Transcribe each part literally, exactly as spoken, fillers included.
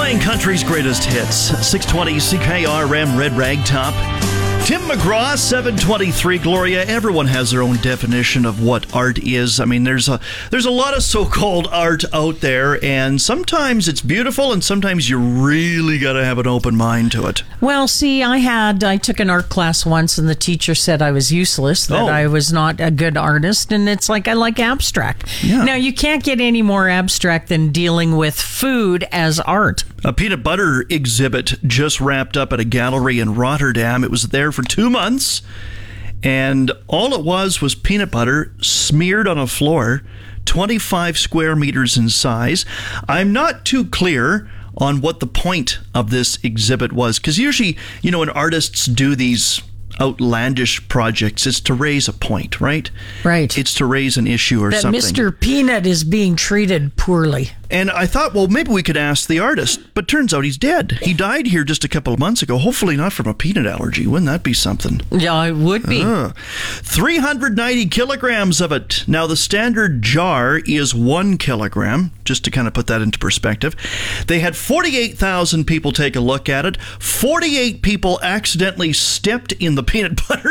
Playing country's greatest hits. six twenty C K R M Red Ragtop. Tim McGraw, seven twenty-three Gloria. Everyone has their own definition of what art is. I mean, there's a there's a lot of so-called art out there, and sometimes it's beautiful, and sometimes you really got to have an open mind to it. Well, see, I had I took an art class once, and the teacher said I was useless, that Oh. I was not a good artist, and it's like I like abstract. Yeah. Now, you can't get any more abstract than dealing with food as art. A peanut butter exhibit just wrapped up at a gallery in Rotterdam. It was there for two months, and all it was was peanut butter smeared on a floor, twenty-five square meters in size. I'm not too clear on what the point of this exhibit was, because usually, you know, when artists do these outlandish projects, it's to raise a point, right? Right. It's to raise an issue or That something. Mister Peanut is being treated poorly. And I thought, well, maybe we could ask the artist, but turns out he's dead. He died here just a couple of months ago, hopefully not from a peanut allergy. Wouldn't that be something? Yeah, it would be. Uh, three hundred ninety kilograms of it. Now, the standard jar is one kilogram, just to kind of put that into perspective. They had forty-eight thousand people take a look at it. forty-eight people accidentally stepped in the peanut butter.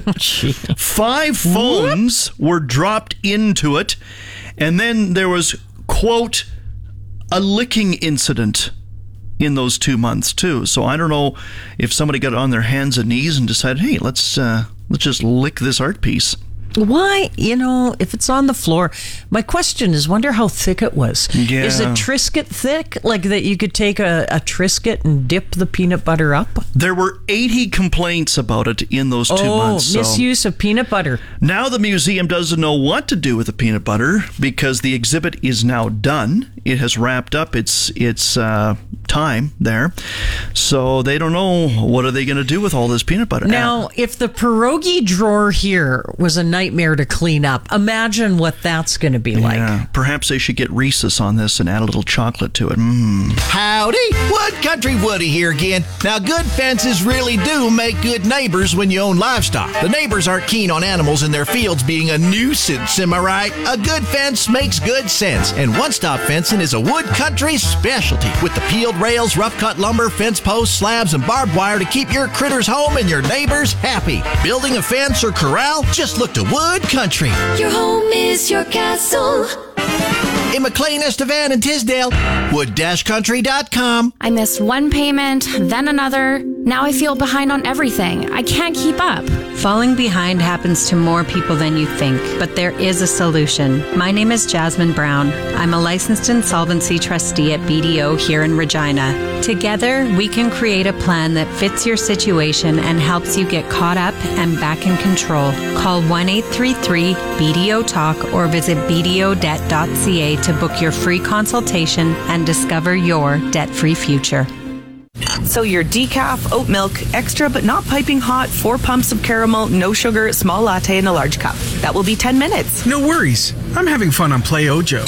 Five phones Whoop. were dropped into it. And then there was, quote, a licking incident in those two months too. So I don't know if somebody got on their hands and knees and decided, hey, let's uh, let's just lick this art piece. Why, you know, if it's on the floor, my question is, wonder how thick it was. Yeah. Is a Triscuit thick? Like that you could take a, a Triscuit and dip the peanut butter up? There were eighty complaints about it in those two oh, months. Oh, misuse of peanut butter. Now the museum doesn't know what to do with the peanut butter because the exhibit is now done. It has wrapped up its its uh, time there. So they don't know what are they going to do with all this peanut butter. Now, if the pierogi drawer here was a nightmare to clean up, imagine what that's going to be like. Yeah, perhaps they should get Reese's on this and add a little chocolate to it. Mmm. Howdy, Wood Country Woody here again. Now, good fences really do make good neighbors when you own livestock. The neighbors aren't keen on animals in their fields being a nuisance, am I right? A good fence makes good sense, and One Stop Fencing is a Wood Country specialty with the peeled rails, rough-cut lumber, fence posts, slabs, and barbed wire to keep your critters home and your neighbors happy. Building a fence or corral? Just look to Wood Country. Your home is your castle. In McLean, Estevan, and Tisdale, wood country dot com. I missed one payment, then another. Now I feel behind on everything. I can't keep up. Falling behind happens to more people than you think, but there is a solution. My name is Jasmine Brown. I'm a licensed insolvency trustee at B D O here in Regina. Together, we can create a plan that fits your situation and helps you get caught up and back in control. Call one eight three three B D O talk or visit b d o debt dot c a to book your free consultation and discover your debt-free future. So your decaf, oat milk, extra but not piping hot, four pumps of caramel, no sugar, small latte in a large cup. That will be ten minutes. No worries. I'm having fun on Play Ojo.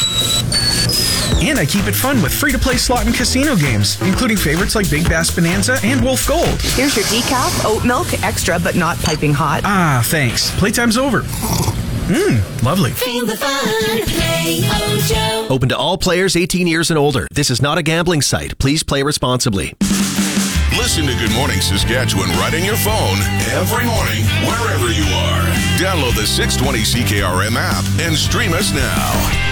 And I keep it fun with free-to-play slot and casino games, including favorites like Big Bass Bonanza and Wolf Gold. Here's your decaf, oat milk, extra but not piping hot. Ah, thanks. Playtime's over. Mmm, lovely. Feel the fun. Play Ojo. Open to all players eighteen years and older. This is not a gambling site. Please play responsibly. Listen to Good Morning Saskatchewan right on your phone every morning, wherever you are. Download the six twenty C K R M app and stream us now.